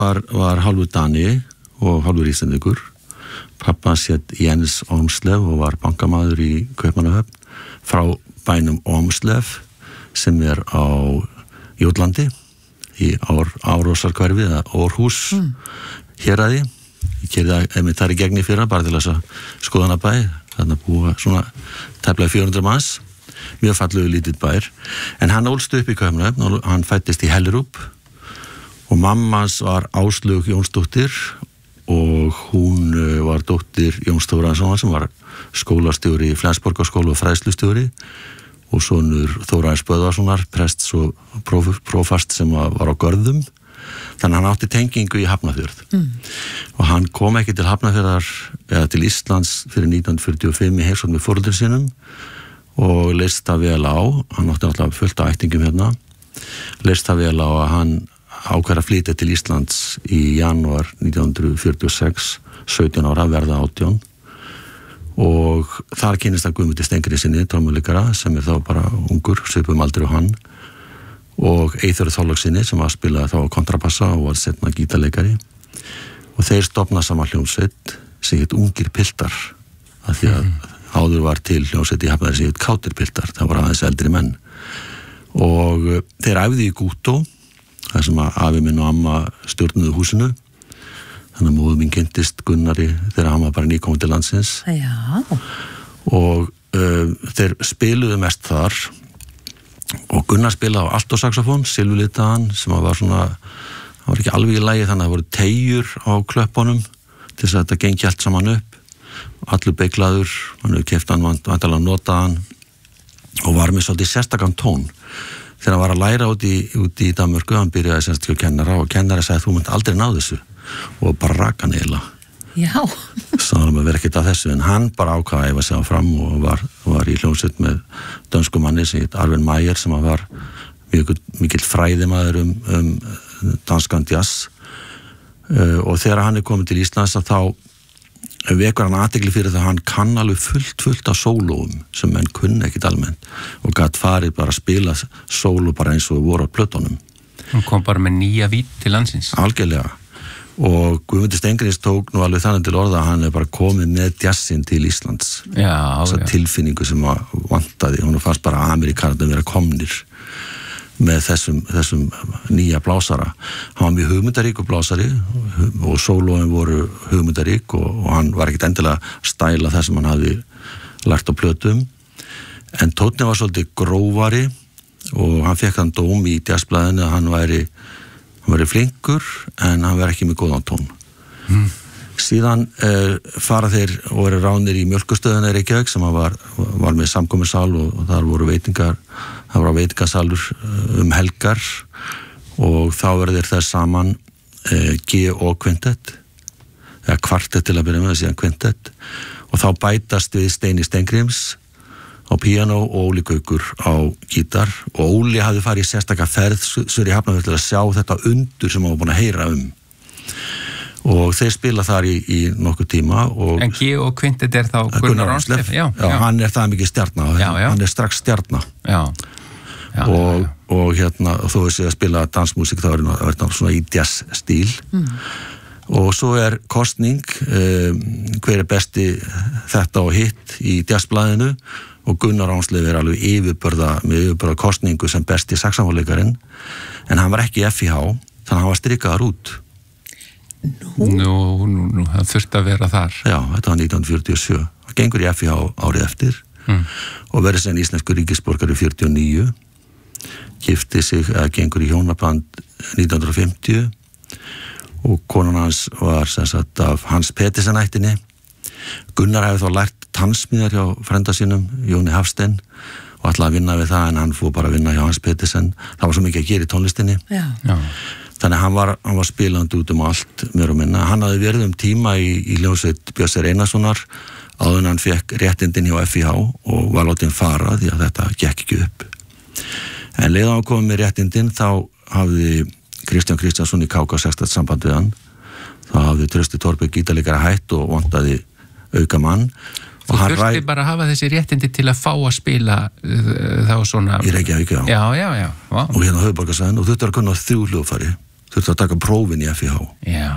var hálfur Dani og hálfur Íslendingur. Pappa hét Jens Ormslev og var bankamaður í Kaupmannahöfn frá bænum Ormslev sem á Jótlandi í Árósarhverfi eða Órhús héraði. Ég keyrði einmitt þar í gegn í fyrra bara til þess að skoða hana bæ. Þarna búa svona tæplega 400 manns. Mjög fallegu lítill bær. En hann ólst upp í Kaupmannahöfn og hann fæddist í Hellerup og mamma hans var Áslaug Jónsdóttir og hún var dóttir Jóns Þórarinssonar sem var skólastjóri í Flensborgarskóla og fræðslustjóri og sonur Þórarins Böðvarssonar, prests og prófast sem var á Görðum. Þannig hann átti tengingu í Hafnarfjörð. Og hann kom ekki til Hafnarfjörðar eða til Íslands fyrir 1945 í heimsókn með foreldrum sínum og leist það vel á. Hann átti náttúrulega fullt af ættingum hérna. Leist það vel á að hann ákveður að flytja til Íslands í janúar 1946, 17 ára, verða 18 og þar kynnist hann Guðmundi Steingrímssyni, trommuleikara sem þá bara ungur, svipum aldrei og hann og Eyþóri Þorlákssyni sem var að spila þá kontrabassa og var setna gítarleikari og þeir stofna saman hljómsveit sem heit Ungir piltar af því að áður var til hljómsveit í Hafnarfirði sem heit Kátir piltar, það var aðeins eldri menn og þeir æfðu í Gútó þar sem að afi minn og amma stjórnuðu húsinu þannig að móður mín kynntist Gunnari þegar hann var bara nýkominn til landsins. Já. Og þeir spiluðu mest þar og Gunnar spilaði á altosaxofón, silfurlitaðan sem var svona, það var ekki alveg í lagi þannig að það voru teygjur á klöppunum til þess að þetta gengi allt saman upp allur beiglaður, hann hefur keypt hann vantarlega notaðan og var með svolítið sérstakann tón þegar hann var að læra út í Danmörku, hann byrjaði semst ekki að kennara og kennara sagði þú munt aldrei ná þessu og bara raka hann eiginlega. Já. Sann að vera ekkert af þessu en hann bara ákvaði að æfa sig áfram og var í hljómsveit með dönsku manni sem heit Arven Meyer sem var mikill fræðimaður danskan jazz og þegar hann komið til Íslands þá vekur hann athygli fyrir það að hann kann alveg fullt af sólóum sem menn kunni ekkit almennt og gat farið bara að spila sóló bara eins og voru á plötunum. Hann kom bara með nýja vít til landsins. Algjörlega. Og Guðmundur Steingríms tók nú alveg þannig til orða að hann bara komið með jazzinn til Íslands. Já. Þessa tilfinningu sem vantaði. Hún fannst bara að Amerikanarnir vera komnir með þessum nýja blásara. Hann var mjög hugmyndaríkur blásari og sólóin voru hugmyndarík og hann var ekkert endilega að stæla það sem hann hafði lært á plötum. En tónni var svolítið grófari og hann fekk þann dóm í jazzblaðinu að hann væri flinkur en hann var ekki með góðan tón. Síðan fara þeir og eru ránir í Mjölkustöðuna í Reykjavík sem var með samkomusal og þar voru það var veitingasalur helgar og þá verður þeir þess saman G.O. Quintet eða kvartett til að byrja með síðan Quintet og þá bætast við Steini Steingríms á píanó og Óli Gaukur á gítar og Óli hafði farið í sérstaka ferð svo í Hafnarfjörð til að sjá þetta undur sem hann var búin að heyra og þeir spila þar í nokkuð tíma En G.O. Quintet þá Gunnar Ormslev? Já, hann það mikið stjarna hann strax stjarna og hérna þó þessi að spila dansmusik þá það svona í jazz stíl og svo kostning hver besti þetta og hitt í jazzblaðinu og Gunnar Ormslev alveg yfirbörða kostningu sem besti saxófónleikarinn en hann var ekki í FIH þannig að hann var strikaður út. Nú, það þurfti að vera þar. Já, þetta var 1947. Það gengur í FIH árið eftir og verður sen íslensku ríkisborgari 49 gifti sig, gengur í hjónaband 1950 og konan hans var sem sagt af Hans Petersen ættinni. Gunnar hefði þá lært tannsmíðar hjá frenda sínum, Jóni Hafstein og ætlaði að vinna við það en hann fór bara að vinna hjá Hans Petersen. Það var svo mikið að gera í tónlistinni. Já. Þannig að hann var spilandi út allt mér og minna. Hann hafði verið tíma í hljómsveit Björns Einarssonar áður en hann fekk réttindin hjá FIH og var látinn fara því að þetta gekk ekki upp. En leiðan hann komið með réttindin þá hafði Kristján Kristjánsson í KK16 samband við hann. Þá hafði Trausti Thorberg gítarleikari hætt og vantaði auka mann. Þú þurfti bara að hafa þessi réttindi til að fá að spila þá svona... Í Reykjavík, já. Já. Og hérna á höfuðborgarsvæðinu og þurfti að kunna 3 hljóðfæri þurftu að taka prófin í FIH. Já.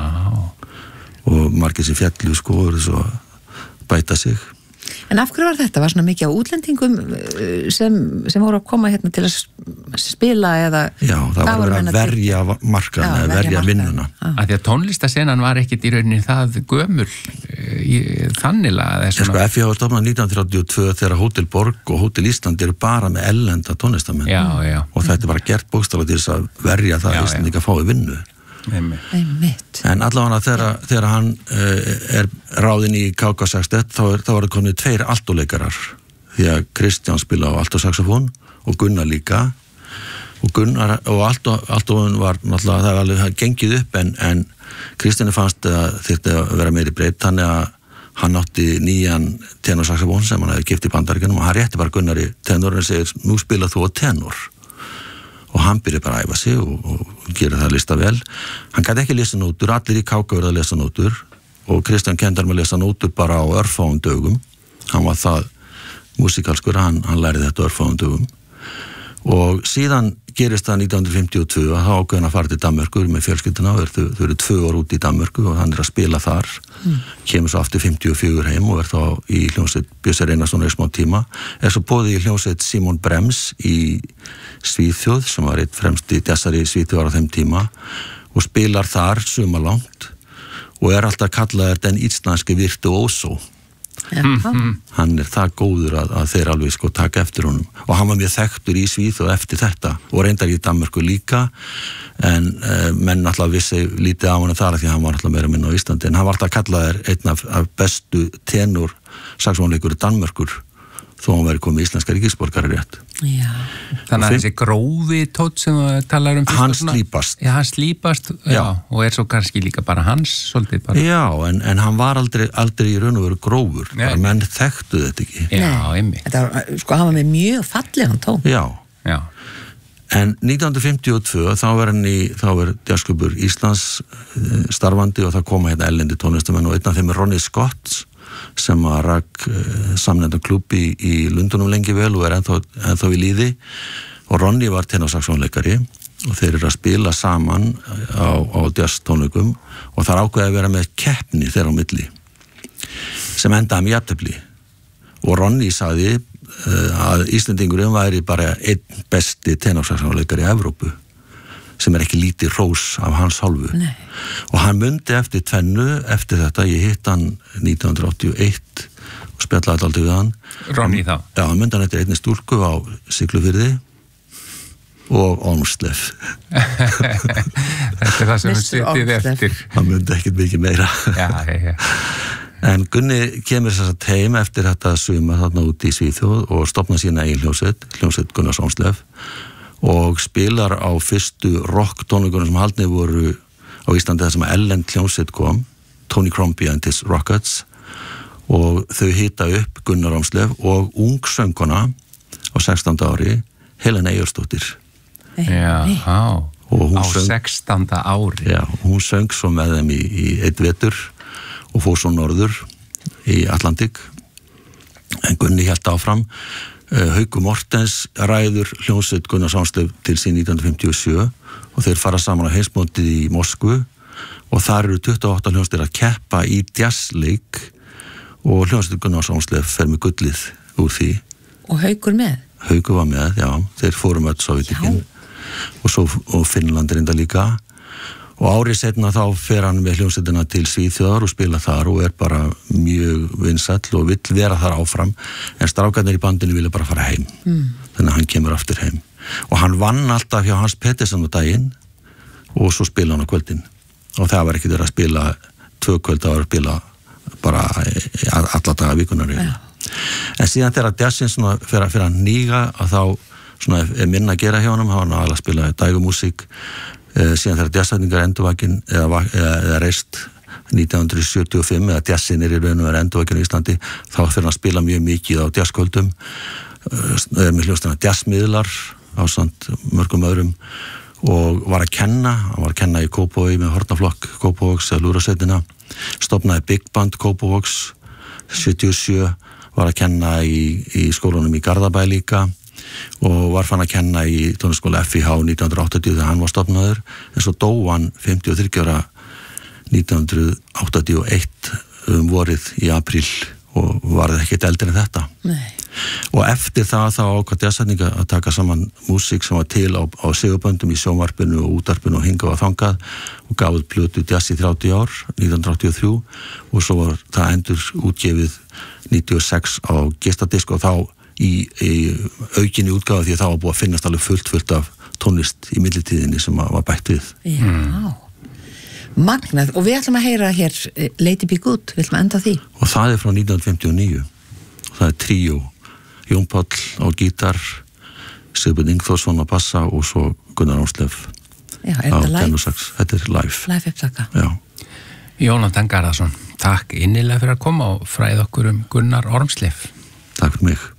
Og margir sem fjallu sko voru svo bæta sig. En af hverju var þetta? Var svona mikið á útlendingum sem voru að koma hérna til að spila eða... Já, það var verið að verja markaðna, að verja vinnuna. Af því að tónlistasenan var ekkit í rauninni það gömul þanniglega. Sko, FIH var stofnað 1932 þegar Hótel Borg og Hótel Ísland eru bara með ellenda tónlistamenn. Já. Og þetta er bara gert bókstaflega til þess að verja það að Íslandingar fái vinnu. Einmitt. En allavega þegar hann er ráðinn í KK61 þá er það komið 2 altóleikarar því að Kristján spila á altósaxofón og Gunnar líka og Gunnar og altófón var náttúrulega það alveg gengið upp en Kristjáni fannst að þyrfti að vera meiri breytt þannig að hann átti nýjan tenorsaxofón sem hann hefði gift í Bandaríkjunum og hann rétti bara Gunnar í tenor og segir nú spila þú á tenor. Og hann byrja bara að æfa sig og gera það að lista vel. Hann gæti ekki lesa nótur, allir í KK verið að lesa nótur og Kristján kenndi hann að lesa nótur bara á örfáum dögum. Hann var það músikalskur, hann lærði þetta örfáum dögum. Og síðan gerist það 1952 að þá ákveðin að fara til Danmörku með fjölskylduna og þau eru 2 ár út í Danmörku og hann er að spila þar. Kemur svo aftur 54 heim og er þá í hljómsveit Bjössi Einarssonar í smá tíma. Er svo boðið í hljómsveit Simon Brems í Svíþjóð sem var eitt fremsti jazzari í Svíþjóð á þeim tíma og spilar þar sumarlangt og er alltaf kallaður den íslenski virtuóso. Hann er það góður að þeir alveg sko taka eftir honum og hann var mjög þekktur í Svíþjóð eftir þetta og reyndar í Danmörku líka en menn alltaf vissi lítið á hann þar því að hann var alltaf meira minna á Íslandi en hann var alltaf kallaður einn af bestu tenor saxófónleikur í Danmörkur þó hann væri komið íslenska ríkisborgari rétt. Já. Þannig að þessi grófi tótt sem við talar um hann slípast. Já, hann slípast og er svo kannski líka bara hans svolítið bara. Já, en hann var aldrei í raun og veru grófur bara menn þekktu þetta ekki. Já, einmitt. Þetta var, sko, hann var með mjög fallegan tón. Já. En 1952 þá er jazzklúbbur Íslands starfandi og það koma hérna erlendi tónlistamenn og einn af þeim er Ronnie Scott sem að rak samnefndan klúbb í Lundunum lengi vel og er ennþá í líði og Ronnie var tenorsaxónleikari og þeir eru að spila saman á jazztónleikum og það er ákveðið að vera með keppni þeirra á milli sem endaði með jafntefli og Ronnie sagði að Íslendingurinn væri bara einn besti tenorsaxónleikari í Evrópu sem er ekki lítið rós af hans hálfu. Nei. Og hann mundi eftir tvennu eftir þetta, ég hitt hann 1981 og spjallaði alltaf við hann. Ronnie þá? Já, hann mundi hann eftir einni stúlku á Siglufirði og Ormslev. Þetta er það sem við sitið eftir. Hann mundi ekkert mikið meira. Já. En Gunni kemur þess að heim eftir þetta suma þarna út í Svíþjóð og stofna sína eigin hljómsveit Gunnars Ormslev og spilar á fyrstu rock tónleikunum sem haldnir voru á Íslandi þar sem ellend hljómsveit kom, Tony Crombie and his Rockets og þau hita upp Gunnar Ormslev og ung söngkona á 16. ári, Helena Eyjólfsdóttir. Já, og hún á 16. ári. Já, hún söng svo með þeim í einn vetur og fór svo norður í Atlantik en Gunni hélt áfram. Haukur Mortens ræður hljómsveit Gunnars Ormslev til sín 1957 og þeir fara saman á heimsmótið í Moskvu og þar eru 28 hljómsveitir að keppa í jazzleik og hljómsveit Gunnars Ormslev fer með gullið úr því. Og Haukur með? Haukur var með, já, þeir fórum öll Sovétríkin og Finnland reynda líka og árið setna þá fer hann með hljómsveitina til Svíþjóðar og spila þar og er bara mjög vinsæll og vill vera þar áfram en strákarnir í bandinu vilja bara fara heim þannig að hann kemur aftur heim og hann vann alltaf hjá Hans Pettersson á daginn og svo spila hann á kvöldin og það var ekkert að spila 2 kvöld, það var að spila bara alla daga vikunar en síðan þegar jazzin svona fyrir að nýga að þá svona er minna að gera hjá hann hann að spila dægumúsík síðan þegar jazzsætningar endurvakin eða reist 1975 eða jazzin er í raun og verið endurvakin í Íslandi þá fyrir hann að spila mjög mikið á jazzkvöldum með hljóðstina jazzmiðlar á samt mörgum öðrum og var að kenna í Kópavogi með hornaflokk Kópavogs eða lúðrasveitina stofnaði Big Band Kópavogs 77 var að kenna í skólanum í Garðabæ líka og var fann að kenna í tónlistarskóla FIH 1980 þegar hann var stofnaður, en svo dó hann 53 ára 1981 vorið í apríl og varð ekkert eldri en þetta. Nei. Og eftir það þá ákvað Jazzsetninga að taka saman músík sem var til á segurböndum í sjónvarpinu og útvarpinu og hingað og þangað og gaf út plötu Jazz í 30 ár 1983 og svo var það endur útgefið 96 á geisladisk og þá í aukinni útgáfu því að þá var búið að finnast alveg fullt af tónlist í millitíðinni sem var bætt við. Já. Magnað, og við ætlum að heyra hér Lady Be Good, við ætlum að enda því. Og það frá 1959 og það tríó, Jón Páll á gítar, Sigbjörn Ingþórsson á bassa og svo Gunnar Ámsleff Já, er þetta live? Þetta er live. Live upptaka. Já. Jónatan Garðarsson, takk innilega fyrir að koma og fræða okkur Gunnar Ormsleff. Takk fyrir mig.